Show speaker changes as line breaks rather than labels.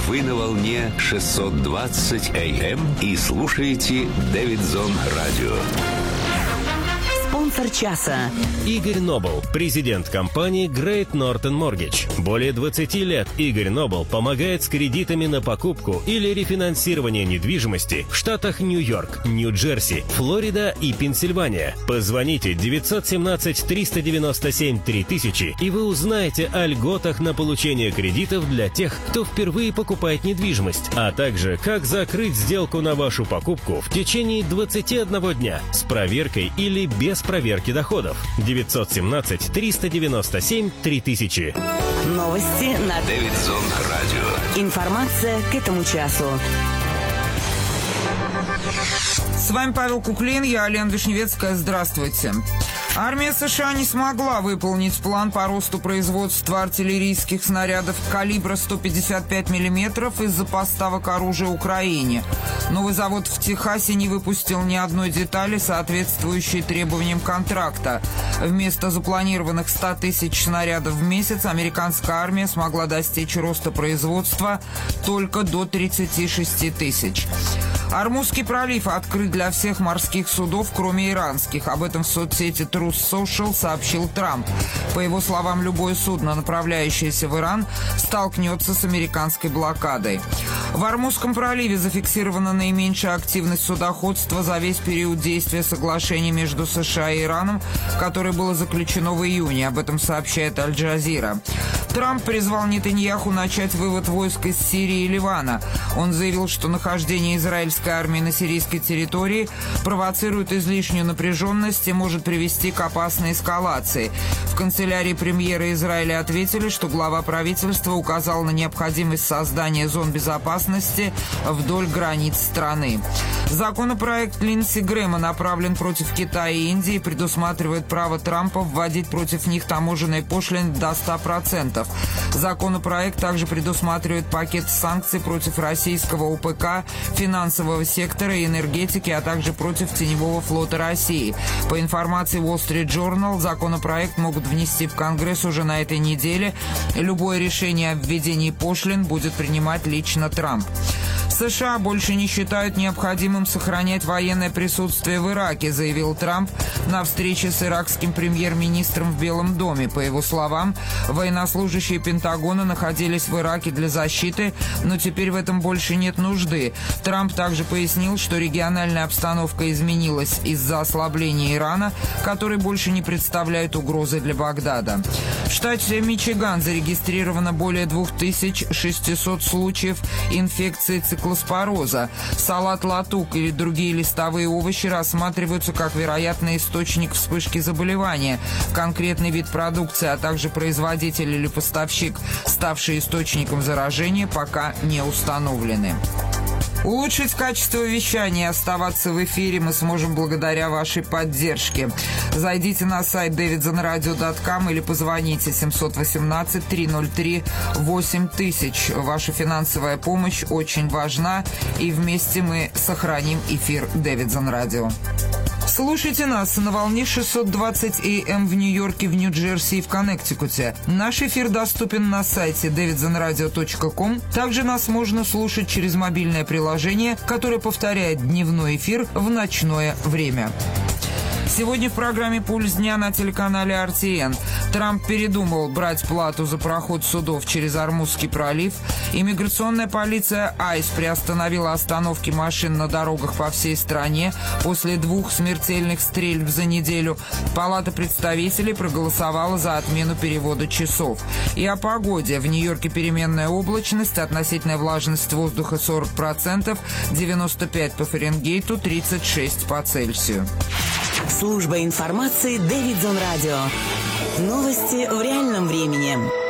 Вы на волне 620 АМ и слушаете Дэвидсон Радио.
Спонсор часа.
Игорь Нобл, президент компании Great Northern Mortgage. Более 20 лет Игорь Нобл помогает с кредитами на покупку или рефинансирование недвижимости в штатах Нью-Йорк, Нью-Джерси, Флорида и Пенсильвания. Позвоните 917-397-3000, и вы узнаете о льготах на получение кредитов для тех, кто впервые покупает недвижимость, а также как закрыть сделку на вашу покупку в течение 21 дня с проверкой или без проверки доходов. 917-397-3000.
Новости на
Дэвидсон Радио.
Информация к этому часу.
С вами Павел Куклин, я Алена Вишневецкая. Здравствуйте. Армия США не смогла выполнить план по росту производства артиллерийских снарядов калибра 155 мм из-за поставок оружия Украине. Новый завод в Техасе не выпустил ни одной детали, соответствующей требованиям контракта. Вместо запланированных 100 тысяч снарядов в месяц американская армия смогла достичь роста производства только до 36 тысяч. Ормузский пролив открыт для всех морских судов, кроме иранских. Об этом в соцсети Truth Social сообщил Трамп. По его словам, любое судно, направляющееся в Иран, столкнется с американской блокадой. В Ормузском проливе зафиксирована наименьшая активность судоходства за весь период действия соглашения между США и Ираном, которое было заключено в июне. Об этом сообщает Аль-Джазира. Трамп призвал Нетаньяху начать вывод войск из Сирии и Ливана. Он заявил, что нахождение израильской армии на сирийской территории провоцирует излишнюю напряженность и может привести к опасной эскалации. В канцелярии премьера Израиля ответили, что глава правительства указал на необходимость создания зон безопасности вдоль границ страны. Законопроект Линдси Грэма направлен против Китая и Индии и предусматривает право Трампа вводить против них таможенные пошлины до 100%. Законопроект также предусматривает пакет санкций против российского ОПК, финансового сектора и энергетики, а также против теневого флота России. По информации Wall Street Journal, законопроект могут внести в Конгресс уже на этой неделе. Любое решение о введении пошлин будет принимать лично Трамп. США больше не считают необходимым сохранять военное присутствие в Ираке, заявил Трамп на встрече с иракским премьер-министром в Белом доме. По его словам, военнослужащие Пентагона находились в Ираке для защиты, но теперь в этом больше нет нужды. Трамп также пояснил, что региональная обстановка изменилась из-за ослабления Ирана, который больше не представляет угрозы для Багдада. В штате Мичиган зарегистрировано более 2600 случаев инфекции циклоспороза. Салат латук или другие листовые овощи рассматриваются как вероятный источник вспышки заболевания. Конкретный вид продукции, а также производитель или поставщик, ставший источником заражения, пока не установлены. Улучшить качество вещания и оставаться в эфире мы сможем благодаря вашей поддержке. Зайдите на сайт davidsonradio.com или позвоните 718-303-8000. Ваша финансовая помощь очень важна, и вместе мы сохраним эфир Дэвидсон Радио. Слушайте нас на волне 620 АМ в Нью-Йорке, в Нью-Джерси и в Коннектикуте. Наш эфир доступен на сайте davidsonradio.com. Также нас можно слушать через мобильное приложение, которое повторяет дневной эфир в ночное время. Сегодня в программе «Пульс дня» на телеканале RTN. Трамп передумал брать плату за проход судов через Ормузский пролив. Иммиграционная полиция ICE приостановила остановки машин на дорогах по всей стране после 2 смертельных стрельб за неделю. Палата представителей проголосовала за отмену перевода часов. И о погоде. В Нью-Йорке переменная облачность, относительная влажность воздуха 40%, 95 по Фаренгейту, 36 по Цельсию.
Служба информации Дэвидсон Радио. Новости в реальном времени.